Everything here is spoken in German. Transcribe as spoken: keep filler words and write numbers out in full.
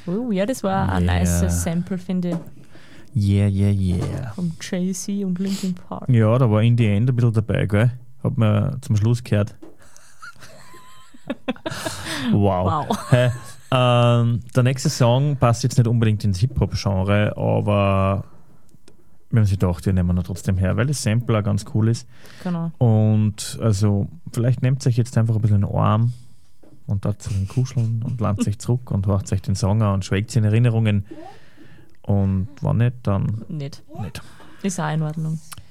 Oh, ja, das war ein Yeah. nice Sample, finde ich. Yeah, yeah, yeah. Von Jay-Z und Linkin Park. Ja, da war in the End ein bisschen dabei, gell? Hat man zum Schluss gehört. Wow. Wow. Hey, ähm, der nächste Song passt jetzt nicht unbedingt ins Hip-Hop-Genre, aber wir haben sich gedacht, wir nehmen ihn trotzdem her, weil das Sample auch ganz cool ist. Genau. Und also, vielleicht nehmt euch jetzt einfach ein bisschen einen Arm und dazu einen Kuscheln und landet sich zurück und hört euch den Song an und schwelgt in Erinnerungen. Und wenn nicht, dann Nicht. nicht. Ist auch in Ordnung.